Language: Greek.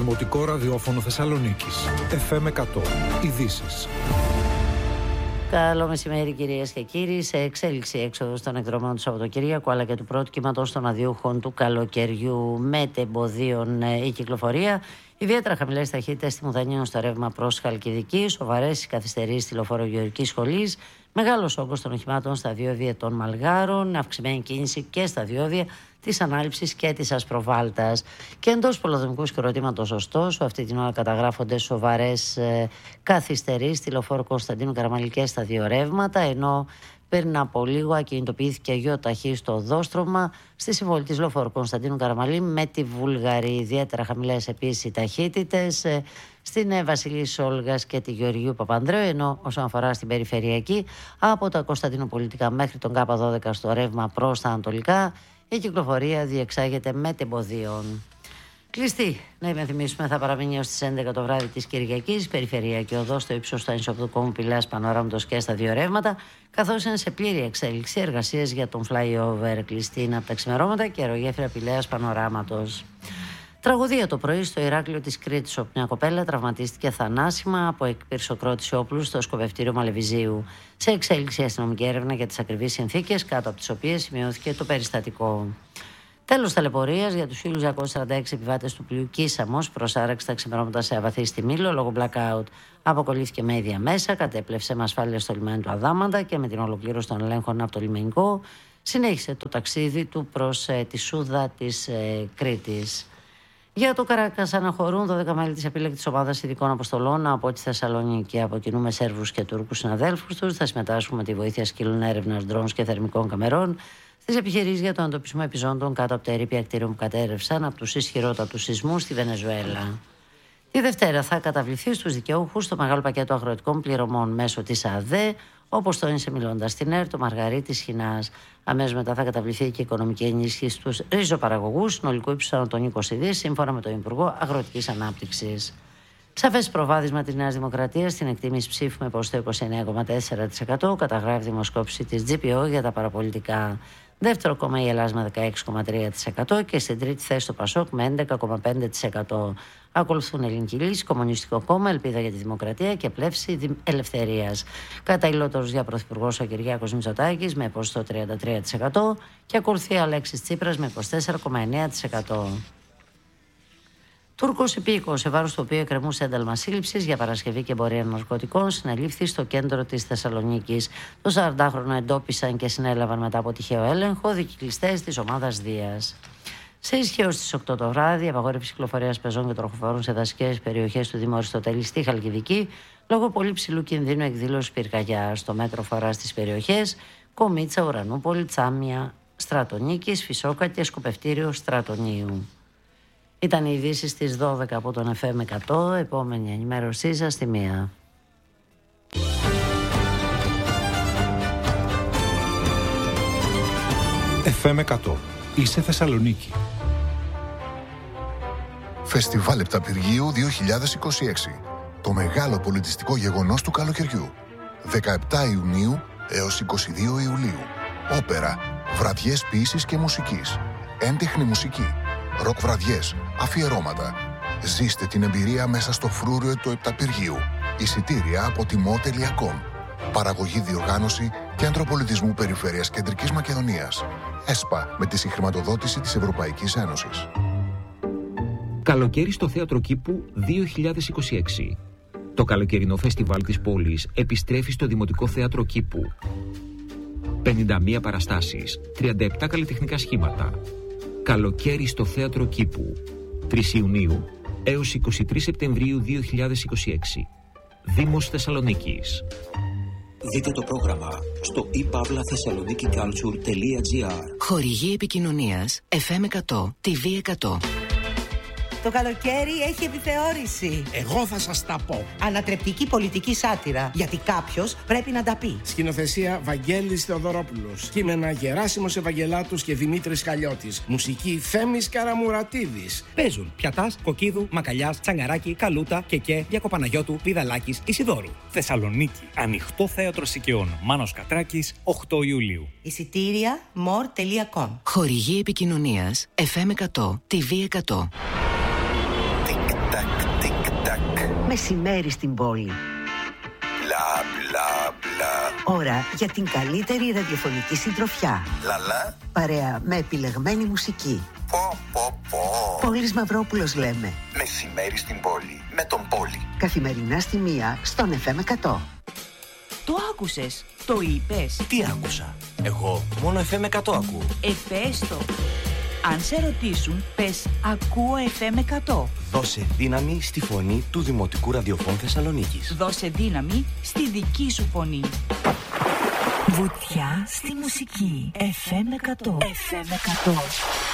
Δημοτικό Ραδιόφωνο Θεσσαλονίκης. FM 100. Ειδήσεις. Καλό μεσημέρι, κυρίες και κύριοι. Σε εξέλιξη έξοδος των εκδρομών του Σαββατοκύριακου αλλά και του πρώτου κύματος των αδειούχων του καλοκαιριού μετεμποδίων η κυκλοφορία. Ιδιαίτερα χαμηλές ταχύτητες στη Μουδανίων στο ρεύμα προς Χαλκιδική, σοβαρές καθυστερήσεις στη Λεωφόρο Γεωργικής Σχολής, μεγάλος όγκος των οχημάτων στα διόδια των Μαλγάρων, αυξημένη κίνηση και στα διόδια της Ανάληψης και της Ασπροβάλτας. Και εντός πολεοδομικού σκηρωτήματος, ωστόσο, αυτή την ώρα καταγράφονται σοβαρές καθυστερήσεις στη Λεωφόρο Κωνσταντίνου Καραμαλή και στα δύο ρεύματα, ενώ πριν από λίγο ακινητοποιήθηκε γεωταχή στο οδόστρωμα στη συμβολή της Λεωφόρου Κωνσταντίνου Καραμαλή με τη Βούλγαρη. Ιδιαίτερα χαμηλές επίσης οι ταχύτητες στην Βασιλής Όλγας και τη Γεωργίου Παπανδρέου, ενώ όσον αφορά στην περιφερειακή, από τα Κωνσταντινοπολιτικά μέχρι τον K12 στο ρεύμα προς τα ανατολικά, η κυκλοφορία διεξάγεται μετεμποδίων. Κλειστή, να υπενθυμίσουμε, θα παραμείνει ως τις 11 το βράδυ της Κυριακής. Περιφερειακή οδός στο ύψος του Ανισοπτικού Πηλάς Πανοράματος και στα δύο ρεύματα, καθώς είναι σε πλήρη εξέλιξη εργασίες για τον flyover. Κλειστή είναι από τα ξημερώματα και αερογέφυρα Πηλαίας Πανοράματος. Τραγωδία το πρωί στο Ηράκλειο της Κρήτης, όπου μια κοπέλα τραυματίστηκε θανάσιμα από εκπυρσοκρότηση όπλου στο σκοπευτήριο Μαλεβιζίου. Σε εξέλιξη αστυνομική έρευνα για τις ακριβείς συνθήκες κάτω από τις οποίες σημειώθηκε το περιστατικό. Τέλος ταλαιπωρίας για τους 1.246 επιβάτες του πλοίου Κίσαμος, προσάραξε τα ξημερώματα σε αβαθή στη Μήλο λόγω blackout. Αποκολλήθηκε με ίδια μέσα, κατέπλευσε με ασφάλεια στο λιμάνι του Αδάμαντα και με την ολοκλήρωση των ελέγχων από το λιμενικό συνέχισε το ταξίδι του προς τη Σούδα της Κρήτης. Για το Καράκας αναχωρούν 12 μέλη της επίλεκτης ομάδας ειδικών αποστολών από τη Θεσσαλονίκη. Από κοινού με Σέρβους και Τούρκους συναδέλφους τους θα συμμετάσχουν με τη βοήθεια σκύλων έρευνας, ντρόουνς και θερμικών καμερών στις επιχειρήσεις για τον εντοπισμό επιζώντων κάτω από τα ερείπια κτίριων που κατέρευσαν από τους ισχυρότατους σεισμούς στη Βενεζουέλα. Τη Δευτέρα θα καταβληθεί στους δικαιούχους το μεγάλο πακέτο αγροτικών πληρωμών μέσω της ΑΔΕ, όπως τόνισε μιλώντας στην ΕΡΤ ο Μαργαρίτης Χινάς. Αμέσως μετά θα καταβληθεί και η οικονομική ενίσχυση στους ριζοπαραγωγούς συνολικού ύψους άνω των 20 δις, σύμφωνα με τον Υπουργό Αγροτικής Ανάπτυξης. Σαφές προβάδισμα της Νέας Δημοκρατίας στην εκτίμηση ψήφου με ποσοστό 29,4%, καταγράφει δημοσκόπηση της GPO για τα παραπολιτικά. Δεύτερο κόμμα η Ελλάδα με 16,3% και στην τρίτη θέση το Πασόκ με 11,5%. Ακολουθούν Ελληνική Λύση, Κομμουνιστικό Κόμμα, Ελπίδα για τη Δημοκρατία και Πλεύση Ελευθερίας. Καταλληλότερος για πρωθυπουργός ο Κυριάκος Μητσοτάκης με ποσοστό 33% και ακολουθεί ο Αλέξης Τσίπρας με 24,9%. Τούρκος υπήκοος, σε βάρος του οποίου εκκρεμούσε ένταλμα σύλληψης για παρασκευή και εμπορία ναρκωτικών, συνελήφθη στο κέντρο της Θεσσαλονίκης. Το 40χρονο εντόπισαν και συνέλαβαν μετά από τυχαίο έλεγχο δικυκλιστές της ομάδας Δίας. Σε ισχύ ως τις 8 το βράδυ, απαγόρευση κυκλοφορίας πεζών και τροχοφόρων σε δασικές περιοχές του Δήμου Αριστοτέλη στη Χαλκιδική, λόγω πολύ ψηλού κινδύνου εκδήλωσης πυρκαγιάς. Στο μέτρο φορά στις περιοχές Κομίτσα, Ουρανούπολη, Τσάμια, Στρατονίκης, Φυσόκα και Σκοπευτήριο Στρατονίου. Ήταν οι ειδήσεις στις 12 από τον FM 100, επόμενη ενημέρωσή σας στη 1. FM 100. Είσαι Θεσσαλονίκη. Φεστιβάλ Επταπηργίου 2026. Το μεγάλο πολιτιστικό γεγονός του καλοκαιριού. 17 Ιουνίου έως 22 Ιουλίου. Όπερα, βραδιές ποίησης και μουσικής, έντεχνη μουσική, ροκ βραδιές, αφιερώματα. Ζήστε την εμπειρία μέσα στο φρούριο του Επταπηργίου. Εισιτήρια από τιμό.com. Παραγωγή, διοργάνωση, Κέντρο Πολιτισμού Περιφέρειας Κεντρικής Μακεδονίας. ΕΣΠΑ, με τη συγχρηματοδότηση της Ευρωπαϊκής Ένωσης. Καλοκαίρι στο Θέατρο Κήπου 2026. Το καλοκαιρινό φεστιβάλ της πόλης επιστρέφει στο Δημοτικό Θέατρο Κήπου. 51 παραστάσεις, 37 καλλιτεχνικά σχήματα. Καλοκαίρι στο Θέατρο Κήπου. 3 Ιουνίου έως 23 Σεπτεμβρίου 2026. Δήμος Θεσσαλονίκης. Δείτε το πρόγραμμα στο ipavlathessaloniki.culture.gr. Χορηγή επικοινωνίας FM 100, TV 100. Το καλοκαίρι έχει επιθεώρηση. Εγώ θα σας τα πω. Ανατρεπτική πολιτική σάτυρα. Γιατί κάποιος πρέπει να τα πει. Σκηνοθεσία Βαγγέλης Θεοδωρόπουλος. Κείμενα Γεράσιμος Ευαγγελάτος και Δημήτρης Χαλιώτης. Μουσική Θέμης Καραμουρατίδης. Παίζουν Πιατάς, Κοκκίδου, Μακαλιάς, Τσαγκαράκη, Καλούτα, Κεκέ, Διακοπαναγιώτου, Πηδαλάκης, Ισιδώρου. Θεσσαλονίκη. Ανοιχτό θέατρο Σικαιών. Μάνος Κατράκης, 8 Ιουλίου. Εισιτήρια more.com. Χορηγή επικοινωνίας FM 100, TV 100. Μεσημέρι στην πόλη. Μπλα μπλα μπλα. Ώρα για την καλύτερη ραδιοφωνική συντροφιά. Λαλά. Παρέα με επιλεγμένη μουσική. Πω πω πω. Πόλης Μαυρόπουλος λέμε. Μεσημέρι στην πόλη. Με τον Πόλη. Καθημερινά στη 1 στον FM 100. Το άκουσες, το είπες. Τι άκουσα? Εγώ μόνο FM 100 ακούω. Πες το. Αν σε ρωτήσουν, πες ακούω FM 100. Δώσε δύναμη στη φωνή του Δημοτικού Ραδιοφώνου Θεσσαλονίκης. Δώσε δύναμη στη δική σου φωνή. Βουτιά στη μουσική. FM 100. FM 100.